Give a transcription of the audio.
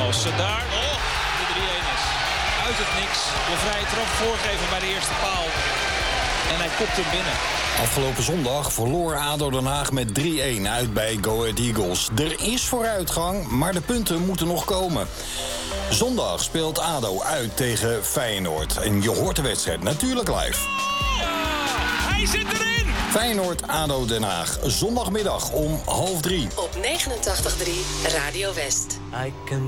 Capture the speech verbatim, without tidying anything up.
Als ze daar oh, de drie-een is. Uit het niks. De vrije trap voorgeven bij de eerste paal. En hij kopt hem binnen. Afgelopen zondag verloor A D O Den Haag met drie-een uit bij Go Ahead Eagles. Er is vooruitgang, maar de punten moeten nog komen. Zondag speelt A D O uit tegen Feyenoord. En je hoort de wedstrijd natuurlijk live. Ja, hij zit erin! Feyenoord-A D O Den Haag. Zondagmiddag om half drie. Op negenentachtig komma drie Radio West. I can